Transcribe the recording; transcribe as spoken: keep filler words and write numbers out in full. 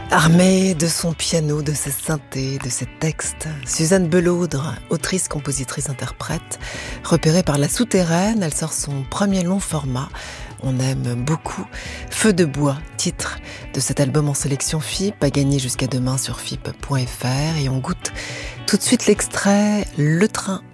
Armée de son piano, de ses synthés, de ses textes, Suzanne Belaudre, autrice, compositrice, interprète, repérée par La Souterraine, elle sort son premier long format. On aime beaucoup. Feu de bois, titre de cet album en sélection F I P, à gagner jusqu'à demain sur F I P point F R. Et on goûte tout de suite l'extrait Le Train